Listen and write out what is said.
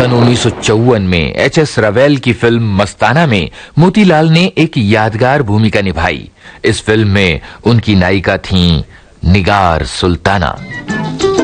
सन 1954 में एच.एस. रवेल की फिल्म मस्ताना में मोतीलाल ने एक यादगार भूमिका निभाई। इस फिल्म में उनकी नायिका थीं निगार सुल्ताना।